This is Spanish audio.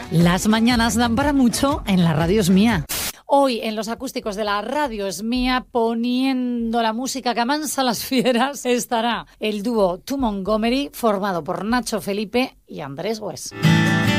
Las mañanas dan para mucho en la radio es mía. Hoy en los acústicos de la radio es mía, poniendo la música que amansa las fieras, estará el dúo To Montgomery, formado por Nacho Felipe y Andrés West.